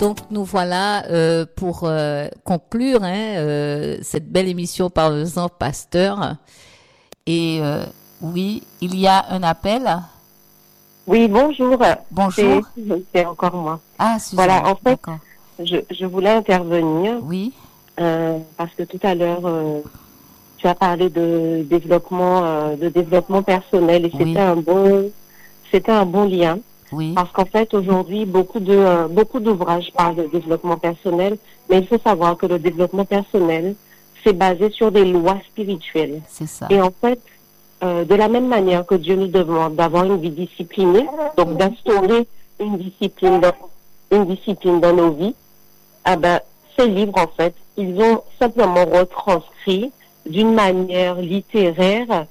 Donc nous voilà pour conclure cette belle émission Parlons-en Pasteur. Et oui, il y a un appel. Oui, bonjour. Bonjour. C'est encore moi. Ah, Suzanne. Voilà, en fait, je voulais intervenir. Oui. Parce que tout à l'heure, tu as parlé de développement personnel et Oui. c'était un bon lien. Oui. Parce qu'en fait, aujourd'hui, beaucoup d'ouvrages parlent de développement personnel, mais il faut savoir que le développement personnel, c'est basé sur des lois spirituelles. C'est ça. Et en fait, de la même manière que Dieu nous demande d'avoir une vie disciplinée, donc d'instaurer une discipline dans nos vies, ces livres, en fait, ils ont simplement retranscrit d'une manière littéraire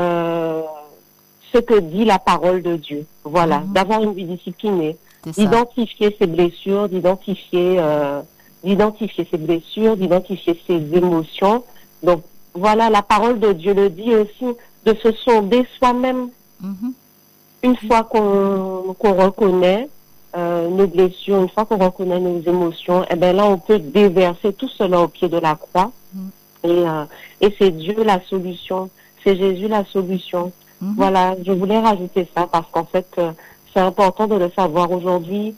ce que dit la parole de Dieu. Voilà, d'avoir une vie disciplinée, d'identifier ses blessures, d'identifier ses blessures, d'identifier ses émotions. Donc, voilà, la parole de Dieu le dit aussi, de se sonder soi-même. Une fois qu'on reconnaît nos blessures, une fois qu'on reconnaît nos émotions, eh bien là, on peut déverser tout cela au pied de la croix. Et c'est Dieu la solution, c'est Jésus la solution. Voilà, je voulais rajouter ça parce qu'en fait, c'est important de le savoir. Aujourd'hui,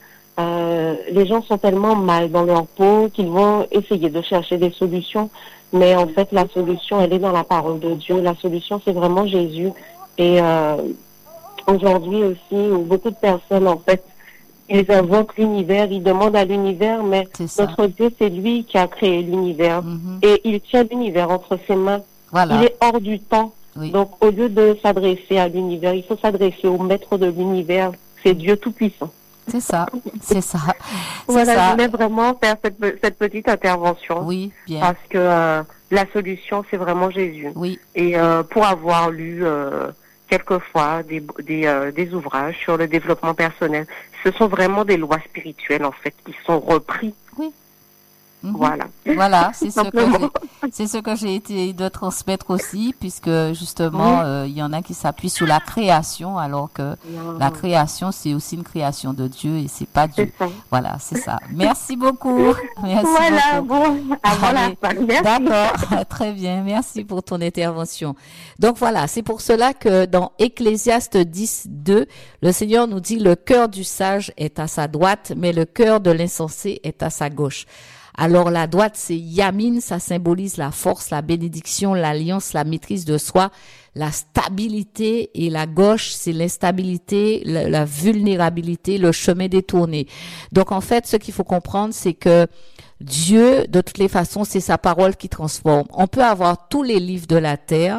les gens sont tellement mal dans leur peau qu'ils vont essayer de chercher des solutions. Mais en fait, la solution, elle est dans la parole de Dieu. La solution, c'est vraiment Jésus. Et aujourd'hui aussi, beaucoup de personnes, en fait, ils invoquent l'univers, ils demandent à l'univers, mais notre Dieu, c'est lui qui a créé l'univers. Et il tient l'univers entre ses mains. Voilà. Il est hors du temps. Oui. Donc, au lieu de s'adresser à l'univers, il faut s'adresser au maître de l'univers. C'est Dieu Tout-Puissant. C'est ça, c'est ça. Voilà, je voulais vraiment faire cette petite intervention. Oui, bien. Parce que la solution, c'est vraiment Jésus. Oui. Et pour avoir lu quelquefois des ouvrages sur le développement personnel, ce sont vraiment des lois spirituelles, en fait, qui sont repris. Oui. Voilà. Voilà, c'est ce que j'ai été de transmettre aussi, puisque justement, il y en a qui s'appuient sur la création, alors que la création, c'est aussi une création de Dieu et c'est pas Dieu. Voilà, c'est ça. Merci beaucoup. Merci beaucoup. Merci. D'accord, très bien. Merci pour ton intervention. Donc voilà, c'est pour cela que dans Ecclésiaste 10:2, le Seigneur nous dit: le cœur du sage est à sa droite, mais le cœur de l'insensé est à sa gauche. Alors la droite, c'est Yamin, ça symbolise la force, la bénédiction, l'alliance, la maîtrise de soi, la stabilité, et la gauche, c'est l'instabilité, la vulnérabilité, le chemin détourné. Donc en fait, ce qu'il faut comprendre, c'est que Dieu, de toutes les façons, c'est sa parole qui transforme. On peut avoir tous les livres de la terre,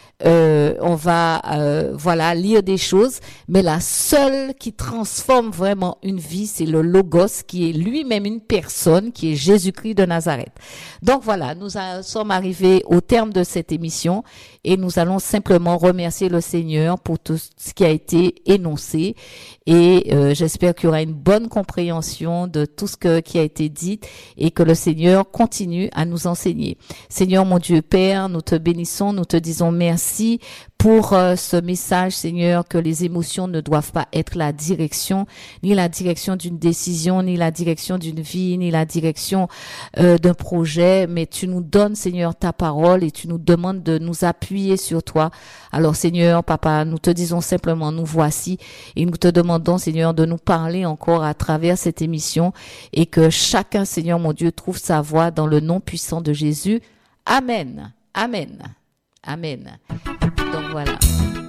on va lire des choses, mais la seule qui transforme vraiment une vie, c'est le Logos, qui est lui-même une personne, qui est Jésus-Christ de Nazareth. Donc voilà, nous sommes arrivés au terme de cette émission et nous allons simplement remercier le Seigneur pour tout ce qui a été énoncé, et j'espère qu'il y aura une bonne compréhension de tout ce qui a été dit et que le Seigneur continue à nous enseigner. Seigneur mon Dieu Père, nous te bénissons, nous te disons merci pour ce message, Seigneur, que les émotions ne doivent pas être la direction, ni la direction d'une décision, ni la direction d'une vie, ni la direction d'un projet, mais tu nous donnes, Seigneur, ta parole et tu nous demandes de nous appuyer sur toi. Alors, Seigneur, Papa, nous te disons simplement, nous voici, et nous te demandons, Seigneur, de nous parler encore à travers cette émission, et que chacun, Seigneur, mon Dieu, trouve sa voie dans le nom puissant de Jésus. Amen. Amen. Amen. Donc voilà.